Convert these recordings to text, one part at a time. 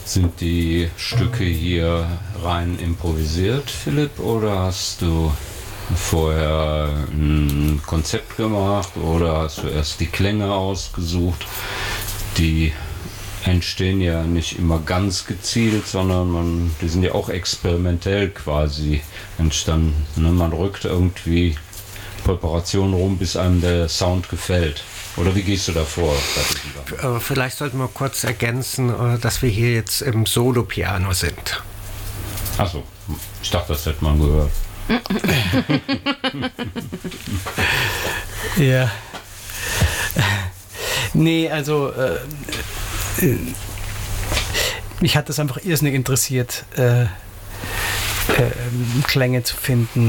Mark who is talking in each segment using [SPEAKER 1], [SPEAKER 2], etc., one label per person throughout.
[SPEAKER 1] Sind die Stücke hier rein improvisiert, Philipp, oder hast du vorher ein Konzept gemacht oder hast du erst die Klänge ausgesucht? Die entstehen ja nicht immer ganz gezielt, sondern die sind ja auch experimentell quasi entstanden. Ne? Man rückt irgendwie Präparationen rum, bis einem der Sound gefällt. Oder wie gehst du da vor?
[SPEAKER 2] Vielleicht sollten wir kurz ergänzen, dass wir hier jetzt im Solo-Piano sind.
[SPEAKER 1] Achso, ich dachte, das hätte man gehört.
[SPEAKER 3] Ja. Nee, also mich hat das einfach irrsinnig interessiert, Klänge zu finden,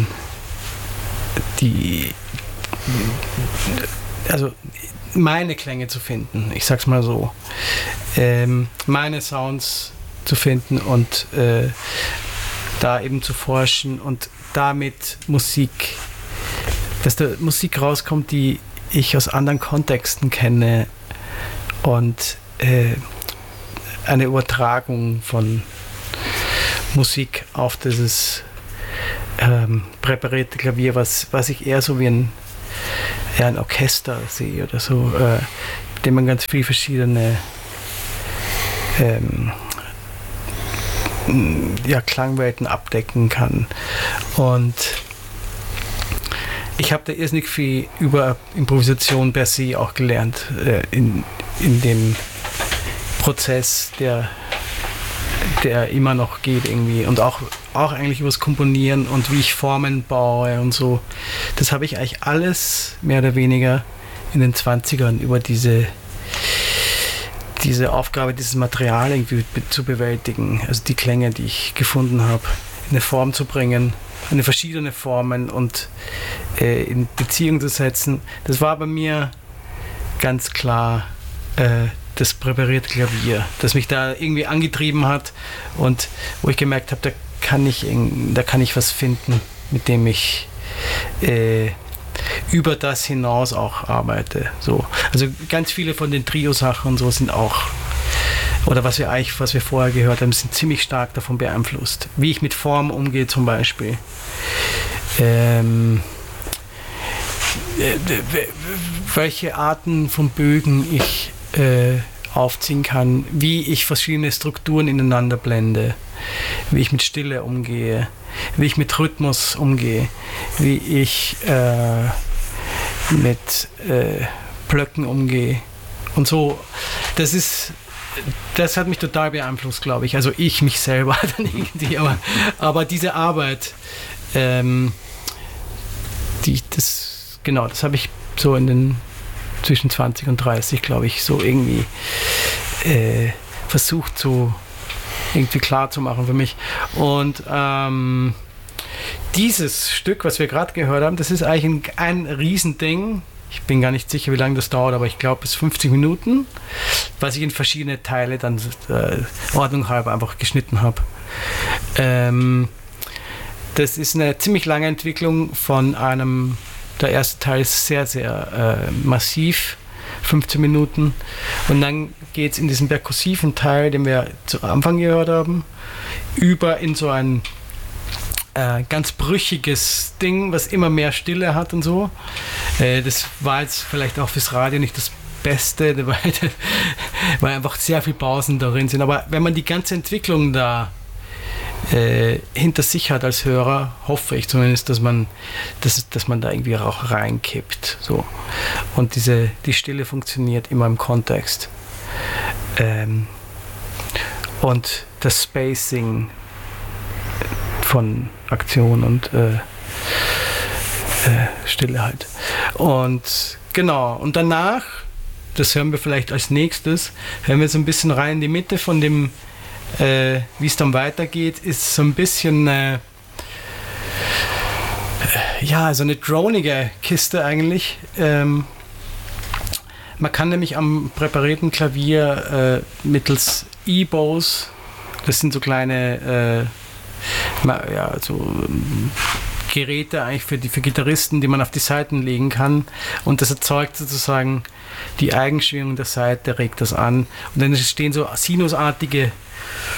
[SPEAKER 3] also meine Klänge zu finden, ich sag's mal so, meine Sounds zu finden und da eben zu forschen und damit dass da Musik rauskommt, die ich aus anderen Kontexten kenne und eine Übertragung von Musik auf dieses präparierte Klavier, was ich eher so wie ein Orchester sehe oder so, mit dem man ganz viele verschiedene Klangwelten abdecken kann. Und ich habe da irrsinnig viel über Improvisation per se auch gelernt, in dem Prozess, der immer noch geht irgendwie, und auch eigentlich übers Komponieren und wie ich Formen baue und so. Das habe ich eigentlich alles mehr oder weniger in den 20ern über diese Aufgabe, dieses Material irgendwie zu bewältigen, also die Klänge, die ich gefunden habe, in eine Form zu bringen, in verschiedene Formen und in Beziehung zu setzen. Das war bei mir ganz klar das präparierte Klavier, das mich da irgendwie angetrieben hat und wo ich gemerkt habe, da kann ich was finden, mit dem ich über das hinaus auch arbeite. So. Also ganz viele von den Trio-Sachen und so sind auch, oder was wir vorher gehört haben, sind ziemlich stark davon beeinflusst. Wie ich mit Form umgehe zum Beispiel. Welche Arten von Bögen ich aufziehen kann, wie ich verschiedene Strukturen ineinander blende, wie ich mit Stille umgehe, wie ich mit Rhythmus umgehe, wie ich mit Blöcken umgehe und so. Das hat mich total beeinflusst, glaube ich. Also ich mich selber dann irgendwie, aber diese Arbeit, das habe ich so in den zwischen 20 und 30, glaube ich, so irgendwie versucht so irgendwie klar zu machen für mich. Und dieses Stück, was wir gerade gehört haben, das ist eigentlich ein Riesending. Ich bin gar nicht sicher, wie lange das dauert, aber ich glaube, es ist 50 Minuten, was ich in verschiedene Teile dann Ordnung halber einfach geschnitten habe. Das ist eine ziemlich lange Entwicklung von einem. Der erste Teil ist sehr, sehr massiv, 15 Minuten. Und dann geht es in diesen perkussiven Teil, den wir zu Anfang gehört haben, über in so ein ganz brüchiges Ding, was immer mehr Stille hat und so. Das war jetzt vielleicht auch fürs Radio nicht das Beste, weil einfach sehr viele Pausen darin sind. Aber wenn man die ganze Entwicklung da hinter sich hat als Hörer, hoffe ich zumindest, dass man da irgendwie auch reinkippt. So. Und die Stille funktioniert immer im Kontext. Und das Spacing von Aktion und Stille halt. Und genau, und danach, das hören wir vielleicht als nächstes, hören wir so ein bisschen rein in die Mitte von dem wie es dann weitergeht, ist so ein bisschen so eine dronige Kiste eigentlich. Man kann nämlich am präparierten Klavier mittels E-Bows, das sind so kleine Geräte eigentlich für Gitarristen, die man auf die Saiten legen kann, und das erzeugt sozusagen die Eigenschwingung der Saite, regt das an und dann entstehen so sinusartige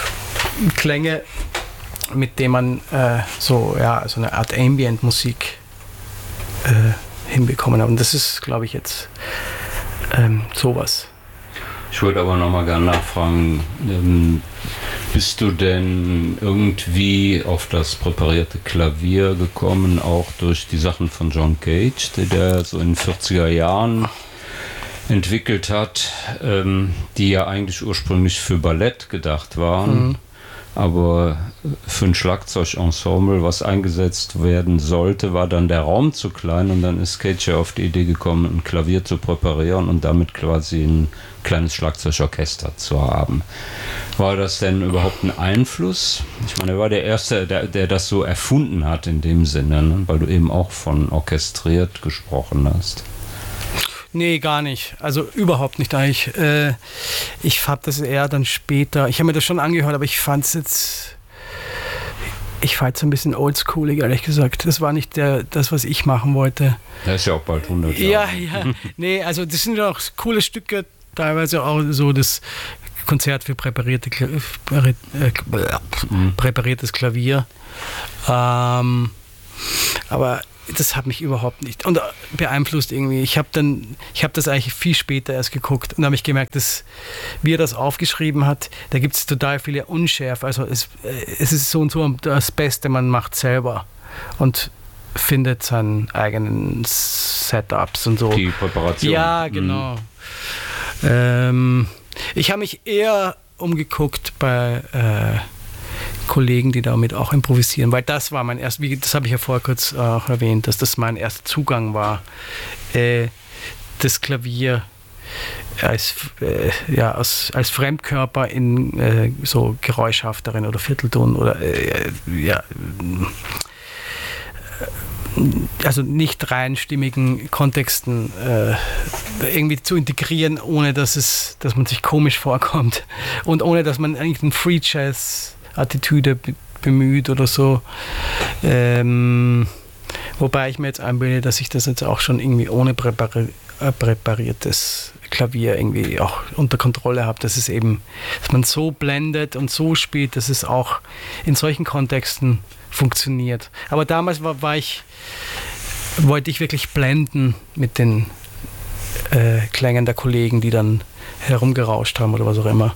[SPEAKER 3] Klänge, mit denen man so eine Art Ambient-Musik hinbekommen hat. Und das ist, glaube ich, jetzt sowas.
[SPEAKER 1] Ich würde aber nochmal gerne nachfragen, bist du denn irgendwie auf das präparierte Klavier gekommen, auch durch die Sachen von John Cage, der so in den 40er Jahren entwickelt hat, die ja eigentlich ursprünglich für Ballett gedacht waren, aber für ein Schlagzeugensemble, was eingesetzt werden sollte, war dann der Raum zu klein und dann ist Cage ja auf die Idee gekommen, ein Klavier zu präparieren und damit quasi ein kleines Schlagzeugorchester zu haben. War das denn überhaupt ein Einfluss? Ich meine, er war der Erste, der das so erfunden hat in dem Sinne, ne? Weil du eben auch von orchestriert gesprochen hast.
[SPEAKER 3] Nee, gar nicht. Also überhaupt nicht eigentlich. Ich habe das eher dann später, ich habe mir das schon angehört, aber ich fand es jetzt, ich war jetzt ein bisschen oldschoolig, ehrlich gesagt. Das war nicht das, was ich machen wollte.
[SPEAKER 1] Der ist ja auch bald 100 Jahre.
[SPEAKER 3] Ja. Nee, also das sind ja auch coole Stücke, teilweise auch so das Konzert für präpariertes Klavier. Aber das hat mich überhaupt nicht beeinflusst irgendwie. Ich habe das eigentlich viel später erst geguckt und habe ich gemerkt, dass, wie er das aufgeschrieben hat, da gibt es total viele Unschärfe. Also es ist so und so das Beste, man macht selber und findet seinen eigenen Setups und so.
[SPEAKER 1] Die Präparation.
[SPEAKER 3] Ja, genau. Ich habe mich eher umgeguckt bei Kollegen, die damit auch improvisieren, weil das war mein erster, das habe ich ja vorher kurz auch erwähnt, dass das mein erster Zugang war, das Klavier als Fremdkörper in so geräuschhafteren oder Viertelton oder also nicht reinstimmigen Kontexten irgendwie zu integrieren, ohne dass man sich komisch vorkommt und ohne dass man eigentlich einen Free Jazz Attitüde bemüht oder so. Wobei ich mir jetzt einbilde, dass ich das jetzt auch schon irgendwie ohne präpariertes Klavier irgendwie auch unter Kontrolle habe. Dass man so blendet und so spielt, dass es auch in solchen Kontexten funktioniert. Aber damals wollte ich wirklich blenden mit den Klängen der Kollegen, die dann herumgerauscht haben oder was auch immer.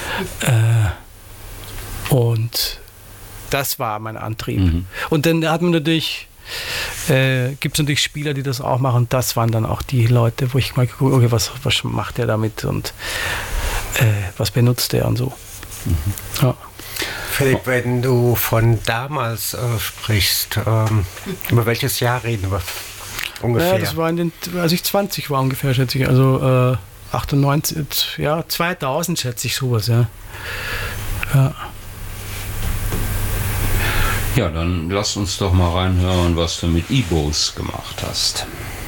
[SPEAKER 3] Und das war mein Antrieb. Und dann hat man natürlich, gibt es natürlich Spieler, die das auch machen. Und das waren dann auch die Leute, wo ich mal geguckt habe, okay, was macht der damit und was benutzt der und so. Ja.
[SPEAKER 2] Philipp, wenn du von damals sprichst, über welches Jahr reden wir ungefähr?
[SPEAKER 3] Ja, das war als ich 20 war ungefähr, schätze ich. Also 98, ja, 2000 schätze ich sowas, ja.
[SPEAKER 1] Ja, dann lass uns doch mal reinhören, was du mit EBOS gemacht hast.